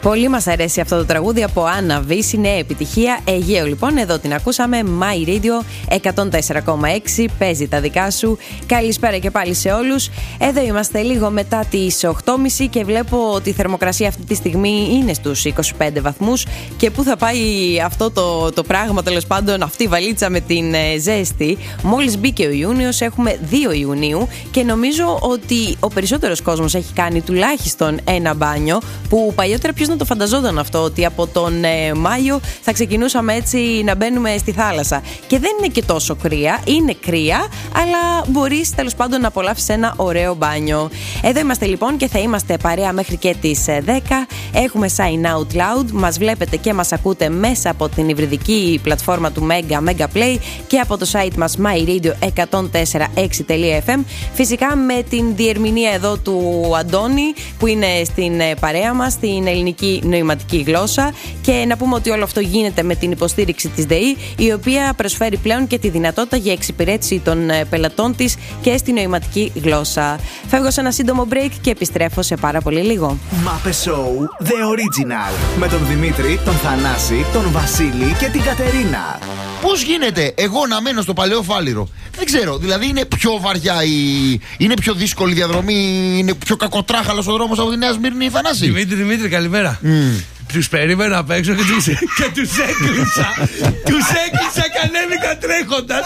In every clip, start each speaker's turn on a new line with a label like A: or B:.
A: Πολύ μας αρέσει αυτό το τραγούδι από Άννα Βύση, νέα επιτυχία. Αιγαίο λοιπόν, εδώ την ακούσαμε. My Radio 104,6. Παίζει τα δικά σου. Καλησπέρα και πάλι σε όλους. Εδώ είμαστε λίγο μετά τις 8.30 και βλέπω ότι η θερμοκρασία αυτή τη στιγμή είναι στους 25 βαθμούς. Και πού θα πάει αυτό το πράγμα, τέλος πάντων, αυτή η βαλίτσα με την ζέστη. Μόλις μπήκε ο Ιούνιος, έχουμε 2 Ιουνίου και νομίζω ότι ο περισσότερος κόσμος έχει κάνει τουλάχιστον ένα μπάνιο, που παλιότερα ποιος να το φανταζόταν αυτό, ότι από τον Μάιο θα ξεκινούσαμε έτσι να μπαίνουμε στη θάλασσα. Και δεν είναι και τόσο κρύα, είναι κρύα, αλλά μπορείς τέλος πάντων να απολαύσεις ένα ωραίο μπάνιο. Εδώ είμαστε λοιπόν και θα είμαστε παρέα μέχρι και τις 10. Έχουμε Sign Out Loud, μας βλέπετε και μας ακούτε μέσα από την υβριδική πλατφόρμα του Mega Play και από το site μας myradio1046.fm. Φυσικά με την διερμηνία εδώ του Αντώνη που είναι στην παρέα μας, στην ελληνική νοηματική γλώσσα, και να πούμε ότι όλο αυτό γίνεται με την υποστήριξη της ΔΕΗ, η οποία προσφέρει πλέον και τη δυνατότητα για εξυπηρέτηση των πελατών της και στη νοηματική γλώσσα. Φεύγω σε ένα σύντομο break και επιστρέφω σε πάρα πολύ λίγο.
B: Muppet Show The Original με τον Δημήτρη, τον Θανάση, τον Βασίλη και την Κατερίνα.
C: Πώς γίνεται εγώ να μένω στο παλαιό Φάληρο? Δεν ξέρω, δηλαδή είναι πιο βαριά είναι πιο δύσκολη η διαδρομή, είναι πιο κακοτράχαλος ο δρόμος από τη Νέα Σμύρνη, Θανάση?
D: Δημήτρη, καλημέρα. Τους περίμενα απ' έξω και τους έκλεισα. Τους έκλεισα και ανέβηκα τρέχοντας.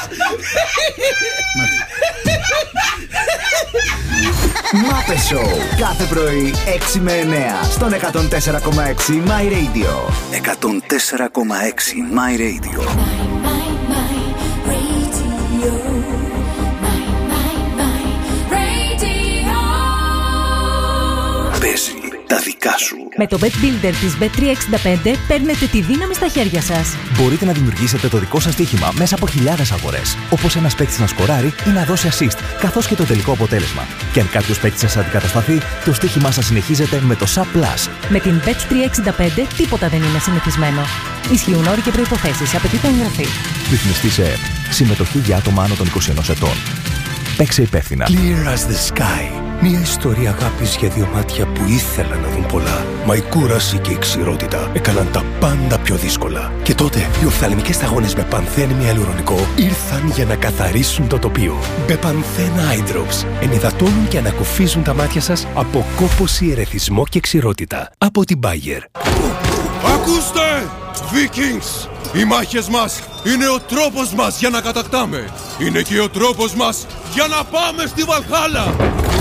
B: Muppet Show κάθε πρωί 6 με 9 στον 104,6 My Radio. 104,6 My Radio. Παίζει τα δικά σου.
E: Με το Bet Builder της Bet365 παίρνετε τη δύναμη στα χέρια σας.
F: Μπορείτε να δημιουργήσετε το δικό σας στοίχημα μέσα από χιλιάδες αγορές. Όπως ένας παίκτης να σκοράρει ή να δώσει assist, καθώς και το τελικό αποτέλεσμα. Και αν κάποιος παίκτης σας αντικατασταθεί, το στοίχημά σας συνεχίζεται με το SAP+.
E: Με την Bet365 τίποτα δεν είναι συνηθισμένο. Ισχύουν όροι και προϋποθέσεις. Απαιτείται εγγραφή.
F: Ρυθμιστή σε ΕΕΠ. Συμμετοχή για άτομα άνω των 21 ετών. Παίξε υπεύθυνα.
G: Clear as the sky. Μια ιστορία αγάπης για δύο μάτια που ήθελαν να δουν πολλά. Μα η κούραση και η ξηρότητα έκαναν τα πάντα πιο δύσκολα. Και τότε οι οφθαλμικές σταγόνες με πανθένη ιαλουρονικό ήρθαν για να καθαρίσουν το τοπίο. Μπεπανθέν Eye Drops ενυδατώνουν και ανακουφίζουν τα μάτια σας από κόπωση, ερεθισμό και ξηρότητα. Από την Bayer.
H: Ακούστε, Vikings! Οι μάχες μας είναι ο τρόπος μας για να κατακτάμε. Είναι και ο τρόπος μας για να πάμε στη Βαλχάλα.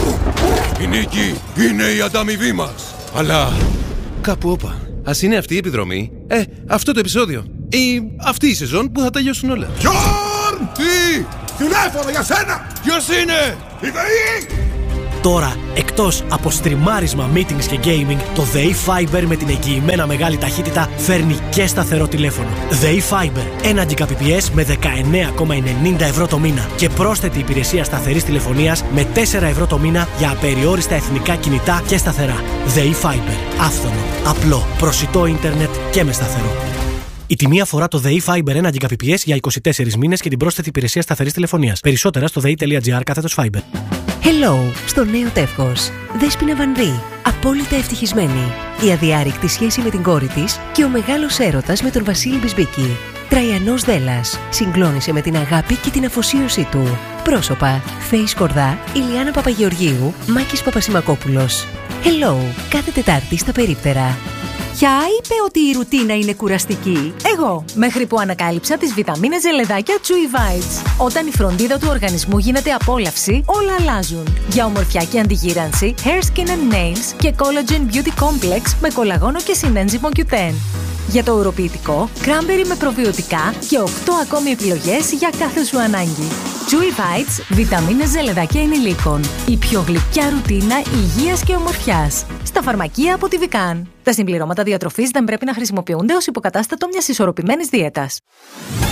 H: Η νίκη είναι η ανταμοιβή μας. Αλλά
D: κάπου όπα. Ας είναι αυτή η επιδρομή, αυτό το επεισόδιο ή αυτή η σεζόν που θα τελειώσουν όλα.
H: Γιόρν! Τι! Τηλέφωνο για σένα! Ποιος είναι? Η ΔΕΗ!
I: Τώρα, εκτός από στριμάρισμα, meetings και gaming, το ΔΕΗ Fiber με την εγγυημένα μεγάλη ταχύτητα φέρνει και σταθερό τηλέφωνο. ΔΕΗ Fiber, 1 Gbps με 19,90 ευρώ το μήνα και πρόσθετη υπηρεσία σταθερής τηλεφωνίας με 4 ευρώ το μήνα για απεριόριστα εθνικά κινητά και σταθερά. ΔΕΗ Fiber, άφθονο, απλό, προσιτό ίντερνετ και με σταθερό. Η τιμή αφορά το ΔΕΗ Fiber 1 Gbps για 24 μήνες και την πρόσθετη υπηρεσία σταθερής τηλεφωνίας. Περισσότερα στο dei.gr/Fiber.
E: Hello, στο νέο τεύχος. Δέσποινα Βανδύ, απόλυτα ευτυχισμένη. Η αδιάρρηκτη σχέση με την κόρη της και ο μεγάλος έρωτας με τον Βασίλη Μπισμπίκη. Τραϊανός Δέλλας, συγκλώνησε με την αγάπη και την αφοσίωσή του. Πρόσωπα, Φέη Σκορδά, Ηλιάνα Παπαγεωργίου, Μάκης Παπασημακόπουλος. Hello, κάθε Τετάρτη στα περίπτερα.
J: Ποια είπε ότι η ρουτίνα είναι κουραστική? Εγώ, μέχρι που ανακάλυψα τις βιταμίνες ζελεδάκια Chewy Vites. Όταν η φροντίδα του οργανισμού γίνεται απόλαυση, όλα αλλάζουν. Για ομορφιά και αντιγύρανση, Hair, Skin and Nails και Collagen Beauty Complex με κολαγόνο και συνένζυμο Q10. Για το ουροποιητικό, Cranberry με προβιωτικά και 8 ακόμη επιλογές για κάθε σου ανάγκη. Chewy Vites, βιταμίνες ζελεδάκια ενηλίκων. Η πιο γλυκιά ρουτίνα υγείας και ομορφιάς. Στα φαρμακεία από τη Vican. Τα συμπληρώματα διατροφής δεν πρέπει να χρησιμοποιούνται ως υποκατάστατο μιας ισορροπημένης δίαιτας.